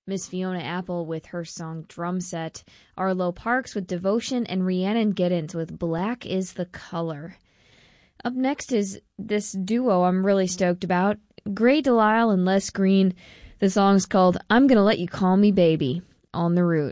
Miss Fiona Apple with her song Drum Set, Arlo Parks with Devotion, and Rhiannon Giddens with Black is the Color. Up next is this duo I'm really stoked about, Gray Delisle and Les Green. The song's called I'm Gonna Let You Call Me Baby, on the Root.